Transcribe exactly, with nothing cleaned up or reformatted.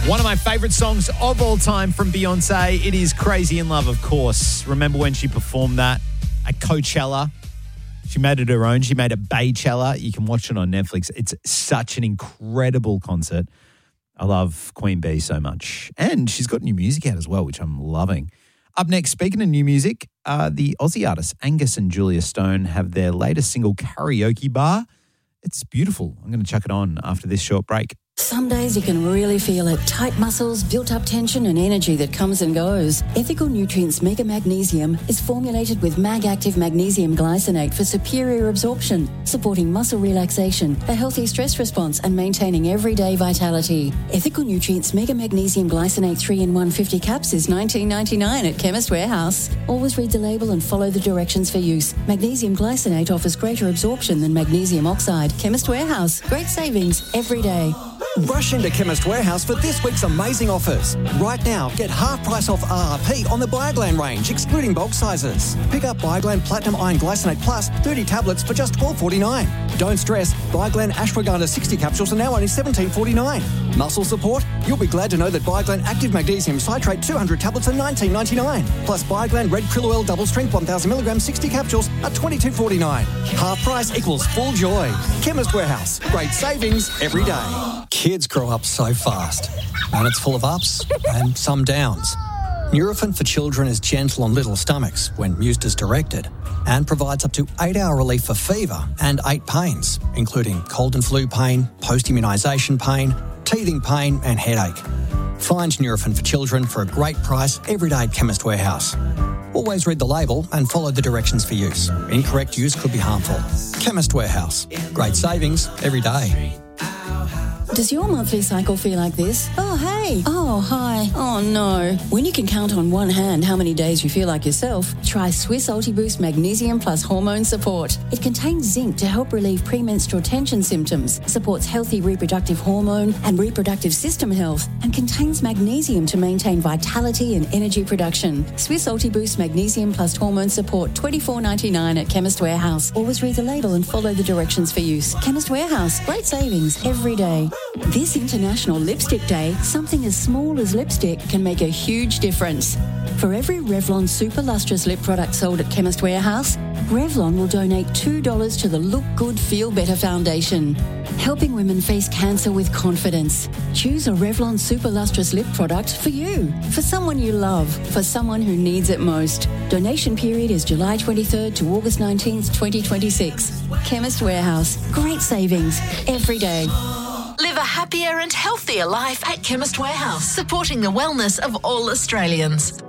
One of my favourite songs of all time from Beyonce. It is Crazy in Love, of course. Remember when she performed that at Coachella? She made it her own. She made it Baychella. You can watch it on Netflix. It's such an incredible concert. I love Queen Bee so much. And she's got new music out as well, which I'm loving. Up next, speaking of new music, uh, the Aussie artists Angus and Julia Stone have their latest single, Karaoke Bar. It's beautiful. I'm going to chuck it on after this short break. Some days you can really feel it. Tight muscles, built-up tension and energy that comes and goes. Ethical Nutrients Mega Magnesium is formulated with Mag-Active Magnesium Glycinate for superior absorption, supporting muscle relaxation, a healthy stress response and maintaining everyday vitality. Ethical Nutrients Mega Magnesium Glycinate three in one fifty caps is nineteen ninety-nine at Chemist Warehouse. Always read the label and follow the directions for use. Magnesium Glycinate offers greater absorption than magnesium oxide. Chemist Warehouse. Great savings every day. Rush into Chemist Warehouse for this week's amazing offers. Right now, get half price off R R P on the Bioglan range, excluding bulk sizes. Pick up Bioglan Platinum Iron Glycinate Plus thirty tablets for just twelve forty-nine. Don't stress, Bioglan Ashwagandha sixty capsules are now only seventeen forty-nine. Muscle support? You'll be glad to know that Bioglan Active Magnesium Citrate two hundred tablets are nineteen ninety-nine. Plus Bioglan Red Krill Oil Double Strength one thousand milligrams sixty capsules are twenty-two forty-nine. Half price equals full joy. Chemist Warehouse. Great savings every day. Kids grow up so fast, and it's full of ups and some downs. Nurofen for Children is gentle on little stomachs when used as directed and provides up to eight-hour relief for fever and eight pains, including cold and flu pain, post-immunisation pain, teething pain and headache. Find Nurofen for Children for a great price every day at Chemist Warehouse. Always read the label and follow the directions for use. Incorrect use could be harmful. Chemist Warehouse. Great savings every day. Does your monthly cycle feel like this? Oh, hey. Oh, hi. Oh, no. When you can count on one hand how many days you feel like yourself, try Swiss Ultiboost Magnesium Plus Hormone Support. It contains zinc to help relieve premenstrual tension symptoms, supports healthy reproductive hormone and reproductive system health, and contains magnesium to maintain vitality and energy production. Swiss Ultiboost Magnesium Plus Hormone Support, twenty-four ninety-nine at Chemist Warehouse. Always read the label and follow the directions for use. Chemist Warehouse. Great savings every day. This International Lipstick Day, something as small as lipstick can make a huge difference. For every Revlon Super Lustrous lip product sold at Chemist Warehouse, Revlon will donate two dollars to the Look Good Feel Better Foundation, helping women face cancer with confidence. Choose a Revlon Super Lustrous lip product for you, for someone you love, for someone who needs it most. Donation period is July twenty-third to August nineteenth, twenty twenty-six. Chemist Warehouse. Great savings every day. Live a happier and healthier life at Chemist Warehouse, supporting the wellness of all Australians.